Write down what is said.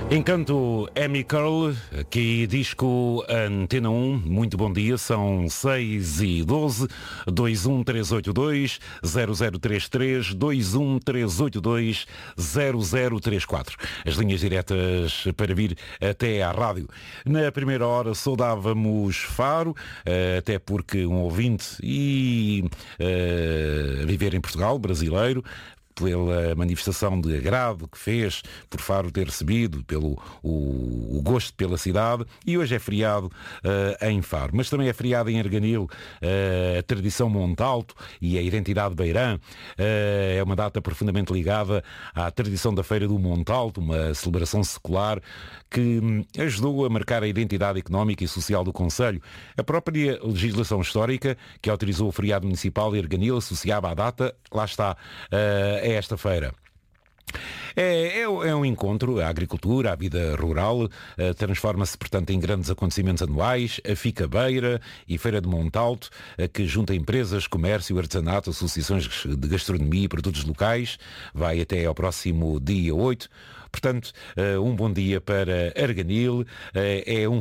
Encanto Amy Curl, aqui disco Antena 1, muito bom dia, são 6h12, 21382-0033, 21382-0034. As linhas diretas para vir até à rádio. Na primeira hora saudávamos Faro, até porque um ouvinte a viver em Portugal, brasileiro, pela manifestação de agrado que fez por Faro ter recebido, pelo o gosto pela cidade, e hoje é feriado em Faro, mas também é feriado em Arganil, a tradição Montalto e a identidade beirã. É uma data profundamente ligada à tradição da Feira do Montalto, uma celebração secular que ajudou a marcar a identidade económica e social do concelho. A própria legislação histórica que autorizou o feriado municipal de Arganil associava a data, lá está, a esta feira. É um encontro, a agricultura, a vida rural, transforma-se, portanto, em grandes acontecimentos anuais, a Ficabeira e Feira de Montalto, que junta empresas, comércio, artesanato, associações de gastronomia e produtos locais, vai até ao próximo dia 8. Portanto, um bom dia para Arganil. É um